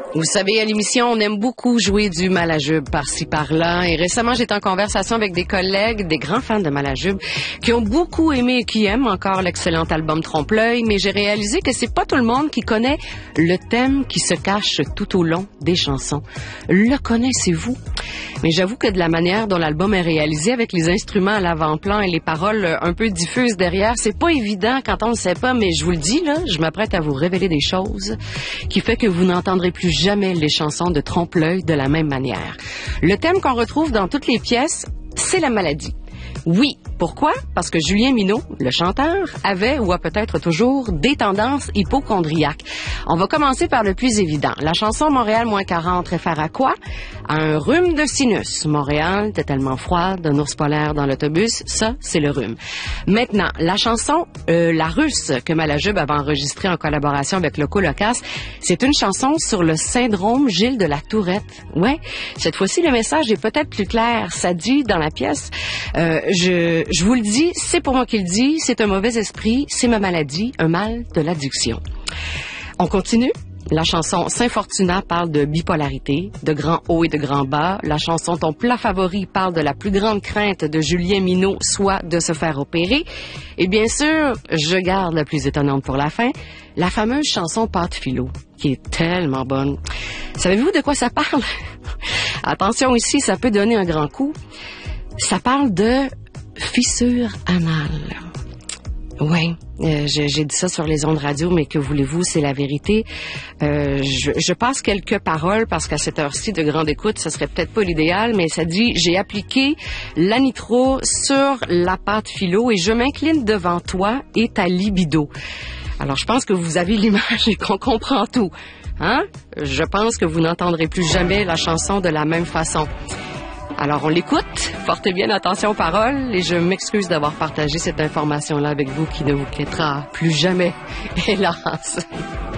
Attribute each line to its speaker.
Speaker 1: Vous savez, à l'émission, on aime beaucoup jouer du Malajube par-ci, par-là. Et récemment, j'étais en conversation avec des collègues, des grands fans de Malajube, qui ont beaucoup aimé et qui aiment encore l'excellent album Trompe-l'œil. Mais j'ai réalisé que c'est pas tout le monde qui connaît le thème qui se cache tout au long des chansons. Le connaissez-vous? Mais j'avoue que de la manière dont l'album est réalisé, avec les instruments à l'avant-plan et les paroles un peu diffuses derrière, c'est pas évident quand on ne sait pas, mais je vous le dis, là, je m'apprête à vous révéler des choses qui fait que vous n'entendrez plus jamais les chansons de Trompe-l'œil de la même manière. Le thème qu'on retrouve dans toutes les pièces, c'est la maladie. Oui. Pourquoi? Parce que Julien Minot, le chanteur, avait ou a peut-être toujours des tendances hypocondriaques. On va commencer par le plus évident. La chanson Montréal-40 réfère à quoi? À un rhume de sinus. Montréal était tellement froide, un ours polaire dans l'autobus, ça, c'est le rhume. Maintenant, la chanson La Russe que Malajube avait enregistrée en collaboration avec Loco Locas, c'est une chanson sur le syndrome Gilles de la Tourette. Ouais, cette fois-ci, le message est peut-être plus clair. Ça dit dans la pièce, je vous le dis, c'est pour moi qu'il dit, c'est un mauvais esprit, c'est ma maladie, un mal de l'addiction. On continue. La chanson Saint-Fortunat parle de bipolarité, de grands hauts et de grands bas. La chanson Ton plat favori parle de la plus grande crainte de Julien Minot, soit de se faire opérer. Et bien sûr, je garde la plus étonnante pour la fin, la fameuse chanson Pâte Philo, qui est tellement bonne. Savez-vous de quoi ça parle? Attention ici, ça peut donner un grand coup. Ça parle de fissure anale. Oui, j'ai dit ça sur les ondes radio, mais que voulez-vous, c'est la vérité. Je passe quelques paroles parce qu'à cette heure-ci de grande écoute, ce serait peut-être pas l'idéal, mais ça dit « J'ai appliqué l'anitro sur la pâte philo et je m'incline devant toi et ta libido. » Alors, je pense que vous avez l'image et qu'on comprend tout. Hein? Je pense que vous n'entendrez plus jamais la chanson de la même façon. Alors, on l'écoute, portez bien attention aux paroles et je m'excuse d'avoir partagé cette information-là avec vous qui ne vous quittera plus jamais, hélas.